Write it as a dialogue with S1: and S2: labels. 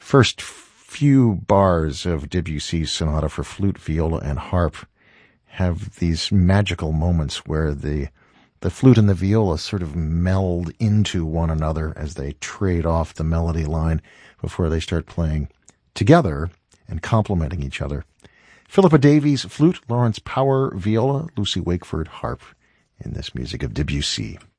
S1: first few bars of Debussy's Sonata for Flute, Viola, and Harp have these magical moments where the flute and the viola sort of meld into one another as they trade off the melody line before they start playing together and complementing each other. Philippa Davies, flute, Lawrence Power, viola, Lucy Wakeford, harp, in this music of Debussy.